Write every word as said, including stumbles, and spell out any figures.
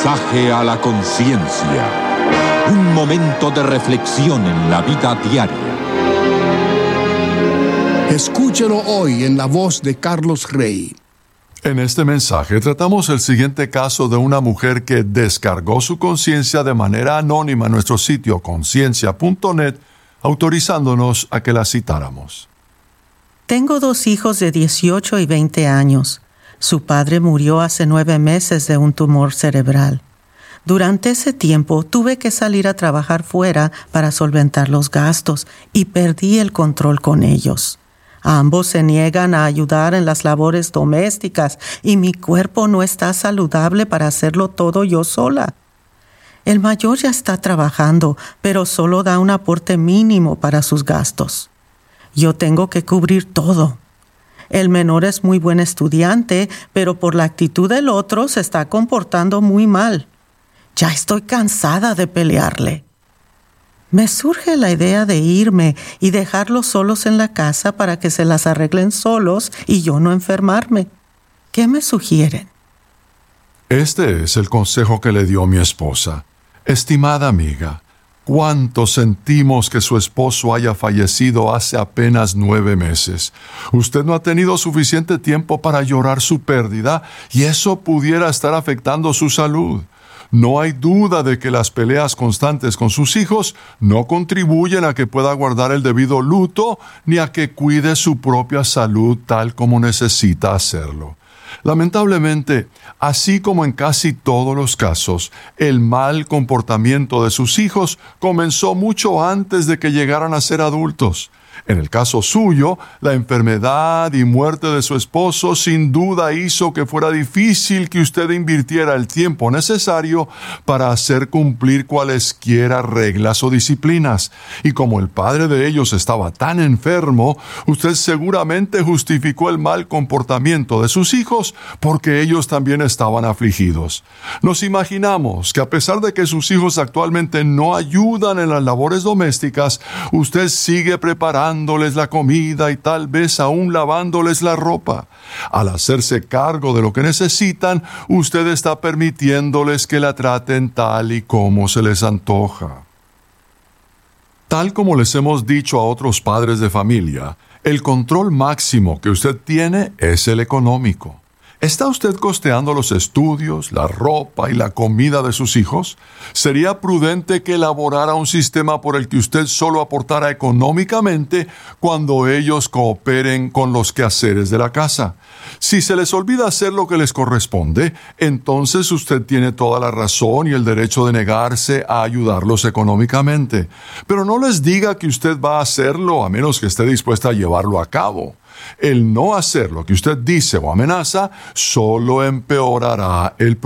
Mensaje a la conciencia. Un momento de reflexión en la vida diaria. Escúchelo hoy en la voz de Carlos Rey. En este mensaje tratamos el siguiente caso de una mujer que descargó su conciencia de manera anónima en nuestro sitio conciencia punto net, autorizándonos a que la citáramos. Tengo dos hijos de dieciocho y veinte años. Su padre murió hace nueve meses de un tumor cerebral. Durante ese tiempo tuve que salir a trabajar fuera para solventar los gastos y perdí el control con ellos. Ambos se niegan a ayudar en las labores domésticas y mi cuerpo no está saludable para hacerlo todo yo sola. El mayor ya está trabajando, pero solo da un aporte mínimo para sus gastos. Yo tengo que cubrir todo. El menor es muy buen estudiante, pero por la actitud del otro se está comportando muy mal. Ya estoy cansada de pelearle. Me surge la idea de irme y dejarlos solos en la casa para que se las arreglen solos y yo no enfermarme. ¿Qué me sugieren? Este es el consejo que le dio mi esposa. Estimada amiga, ¿cuánto sentimos que su esposo haya fallecido hace apenas nueve meses? Usted no ha tenido suficiente tiempo para llorar su pérdida y eso pudiera estar afectando su salud. No hay duda de que las peleas constantes con sus hijos no contribuyen a que pueda guardar el debido luto ni a que cuide su propia salud tal como necesita hacerlo. Lamentablemente, así como en casi todos los casos, el mal comportamiento de sus hijos comenzó mucho antes de que llegaran a ser adultos. En el caso suyo, la enfermedad y muerte de su esposo sin duda hizo que fuera difícil que usted invirtiera el tiempo necesario para hacer cumplir cualesquiera reglas o disciplinas. Y como el padre de ellos estaba tan enfermo, usted seguramente justificó el mal comportamiento de sus hijos porque ellos también estaban afligidos. Nos imaginamos que a pesar de que sus hijos actualmente no ayudan en las labores domésticas, usted sigue preparando dándoles la comida y tal vez aún lavándoles la ropa. Al hacerse cargo de lo que necesitan, usted está permitiéndoles que la traten tal y como se les antoja. Tal como les hemos dicho a otros padres de familia, el control máximo que usted tiene es el económico. ¿Está usted costeando los estudios, la ropa y la comida de sus hijos? ¿Sería prudente que elaborara un sistema por el que usted solo aportara económicamente cuando ellos cooperen con los quehaceres de la casa? Si se les olvida hacer lo que les corresponde, entonces usted tiene toda la razón y el derecho de negarse a ayudarlos económicamente. Pero no les diga que usted va a hacerlo a menos que esté dispuesta a llevarlo a cabo. El no hacer lo que usted dice o amenaza solo empeorará el problema.